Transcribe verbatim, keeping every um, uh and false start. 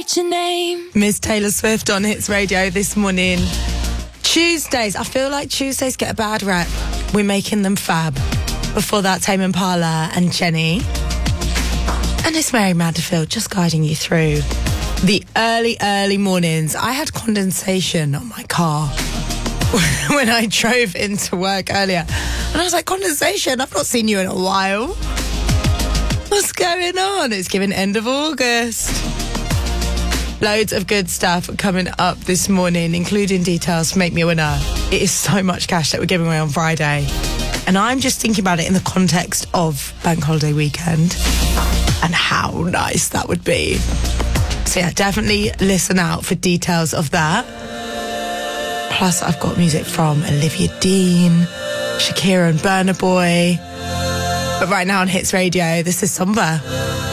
forget your name. Miss Taylor Swift on Hits Radio this morning. Tuesdays, I feel like Tuesdays get a bad rep. We're making them fab. Before that, Tame Impala and Jenny. And it's Mary Madderfield just guiding you through the early, early mornings. I had condensation on my car when I drove into work earlier. And I was like, condensation? I've not seen you in a while. What's going on? It's given end of August. Loads of good stuff coming up this morning, including details to make me a winner. It is so much cash that we're giving away on Friday. And I'm just thinking about it in the context of Bank Holiday weekend and how nice that would be. So yeah, definitely listen out for details of that. Plus, I've got music from Olivia Dean, Shakira and Burna Boy. But right now on Hits Radio, this is Somber.